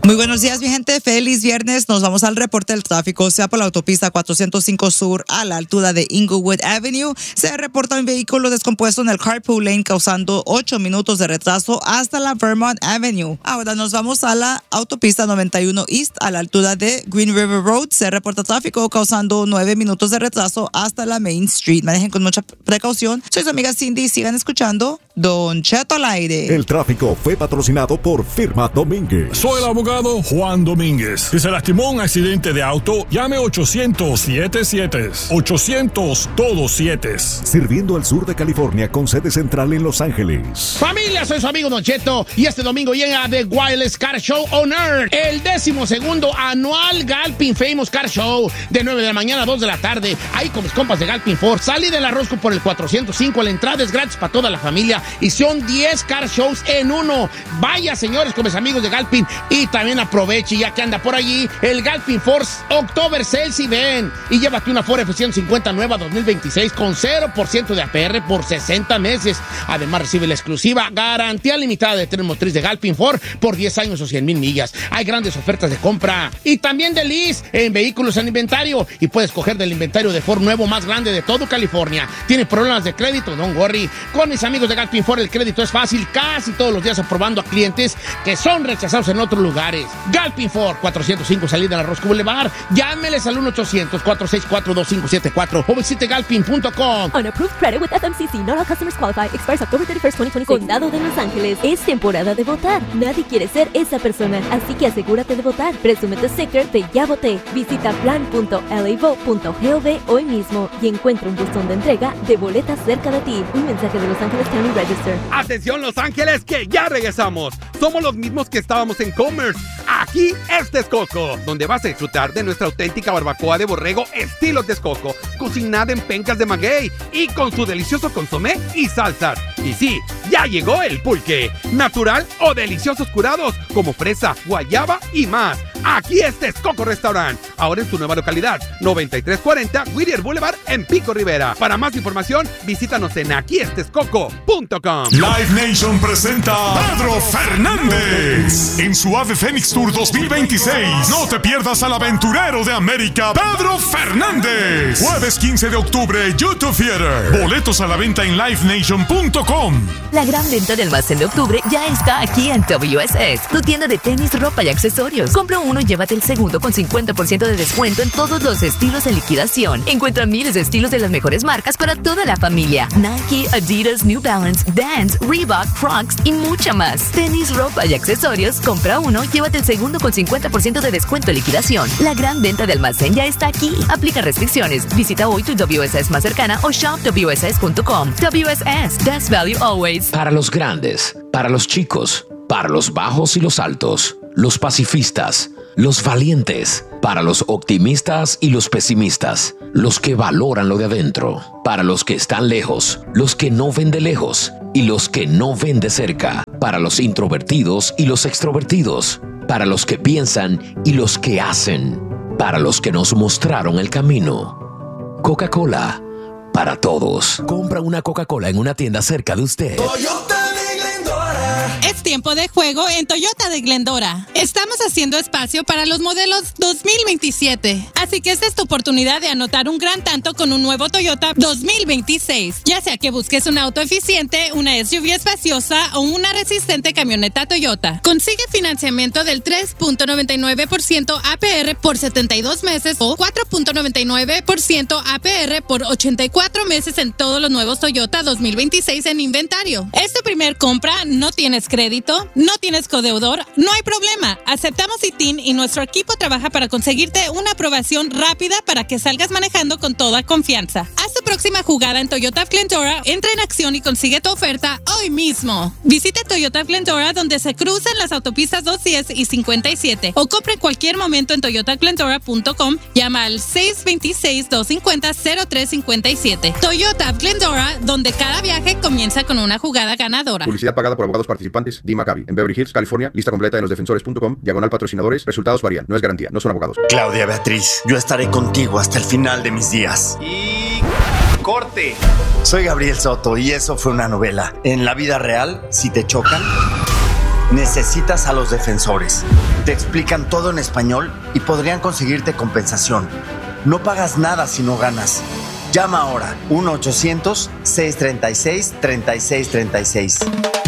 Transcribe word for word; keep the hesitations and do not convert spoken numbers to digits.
Muy buenos días, mi gente. Feliz viernes. Nos vamos al reporte del tráfico. Sea por la autopista cuatrocientos cinco Sur a la altura de Inglewood Avenue, se reporta un vehículo descompuesto en el Carpool Lane causando ocho minutos de retraso hasta la Vermont Avenue. Ahora nos vamos a la autopista noventa y uno East a la altura de Green River Road. Se reporta tráfico causando nueve minutos de retraso hasta la Main Street. Manejen con mucha precaución. Soy su amiga Cindy. Sigan escuchando Don Cheto al aire. El tráfico fue patrocinado por Firma Domínguez. Soy el abogado Juan Domínguez. Si se lastimó un accidente de auto, llame ochocientos siete siete. ochocientos todos siete. Sirviendo al sur de California con sede central en Los Ángeles. Familia, soy su amigo Don Cheto y este domingo llega The Wildest Car Show on Earth, el décimo segundo anual Galpin Famous Car Show, de nueve de la mañana a dos de la tarde. Ahí con mis compas de Galpin Ford. Salí de la Rosco por el cuatrocientos cinco. La entrada es gratis para toda la familia y son diez car shows en uno. Vaya, señores, con mis amigos de Galpin, y también aproveche, ya que anda por allí, el Galpin Force October Sales y ven y llévate una Ford F ciento cincuenta nueva dos mil veintiséis con cero por ciento de A P R por sesenta meses. Además recibe la exclusiva garantía limitada de tren motriz de Galpin Ford por diez años o cien mil millas. Hay grandes ofertas de compra y también de lease en vehículos en inventario, y puedes coger del inventario de Ford nuevo más grande de todo California. ¿Tiene problemas de crédito? Don't worry. Con mis amigos de Galpin Ford el crédito es fácil, casi todos los días aprobando a clientes que son rechazados en otros lugares. Galpin Ford, cuatrocientos cinco salida de la Rosco Boulevard. Llámeles al uno ochocientos cuatro seis cuatro dos cinco siete cuatro o visite galpin punto com. On approved credit with F M C C. Not all customers qualify. Expires October thirty-first, twenty twenty-six. Condado de Los Ángeles. Es temporada de votar. Nadie quiere ser esa persona, así que asegúrate de votar. Presume tu sticker de Ya Voté. Visita plan punto l a vote punto gov hoy mismo y encuentra un buzón de entrega de boletas cerca de ti. Un mensaje de Los Ángeles County Register. Atención Los Ángeles, que ya regresamos. Somos los mismos que estábamos en Commerce. Aquí es Texcoco, donde vas a disfrutar de nuestra auténtica barbacoa de borrego estilo Texcoco, cocinada en pencas de maguey y con su delicioso consomé y salsas. Y sí, ya llegó el pulque, natural o deliciosos curados como fresa, guayaba y más. Aquí es Texcoco Restaurant, ahora en su nueva localidad, noventa y tres cuarenta Whittier Boulevard en Pico Rivera. Para más información, visítanos en aquí es texcoco punto com. Live Nation presenta Pedro Fernández en su Ave Fénix Tour dos mil veintiséis. No te pierdas al aventurero de América, Pedro Fernández. Jueves quince de octubre, YouTube Theater. Boletos a la venta en live nation punto com. La gran venta de almacén de octubre ya está aquí en W S S, tu tienda de tenis, ropa y accesorios. Compra uno y llévate el segundo con cincuenta por ciento de descuento en todos los estilos en liquidación. Encuentra miles de estilos de las mejores marcas para toda la familia. Nike, Adidas, New Balance, Vans, Reebok, Crocs y mucha más. Tenis, ropa y accesorios. Compra uno, llévate el segundo con cincuenta por ciento de descuento en liquidación. La gran venta de almacén ya está aquí. Aplica restricciones. Visita hoy tu W S S más cercana o shop w s s punto com. W S S, best value always. Para los grandes, para los chicos, para los bajos y los altos, los pacifistas, los valientes, para los optimistas y los pesimistas, los que valoran lo de adentro, para los que están lejos, los que no ven de lejos y los que no ven de cerca, para los introvertidos y los extrovertidos, para los que piensan y los que hacen, para los que nos mostraron el camino. Coca-Cola, para todos. Compra una Coca-Cola en una tienda cerca de usted. Es tiempo de juego en Toyota de Glendora. Estamos haciendo espacio para los modelos dos mil veintisiete. Así que esta es tu oportunidad de anotar un gran tanto con un nuevo Toyota dos mil veintiséis. Ya sea que busques un auto eficiente, una S U V espaciosa o una resistente camioneta Toyota. Consigue financiamiento del tres punto noventa y nueve por ciento A P R por setenta y dos meses o cuatro punto noventa y nueve por ciento A P R por ochenta y cuatro meses en todos los nuevos Toyota dos mil veintiséis en inventario. ¿Es tu primer compra? ¿No tienes crédito? ¿No tienes codeudor? No hay problema. Aceptamos I T I N y nuestro equipo trabaja para conseguirte una aprobación rápida para que salgas manejando con toda confianza. Haz tu próxima jugada en Toyota Glendora, entra en acción y consigue tu oferta hoy mismo. Visita Toyota Glendora donde se cruzan las autopistas doscientos diez y cincuenta y siete o compra en cualquier momento en toyota glendora punto com. Llama al seis dos seis, dos cinco cero, cero tres cinco siete. Toyota Glendora, donde cada viaje comienza con una jugada ganadora. Publicidad pagada por abogados participantes. D. Maccabi, en Beverly Hills, California. Lista completa en los defensores punto com. Diagonal patrocinadores. Resultados varían. No es garantía. No son abogados. Claudia Beatriz, yo estaré contigo hasta el final de mis días. Y... corte. Soy Gabriel Soto y eso fue una novela. En la vida real, si te chocan, necesitas a los defensores. Te explican todo en español y podrían conseguirte compensación. No pagas nada si no ganas. Llama ahora uno ochocientos, seiscientos treinta y seis, treinta y seis treinta y seis.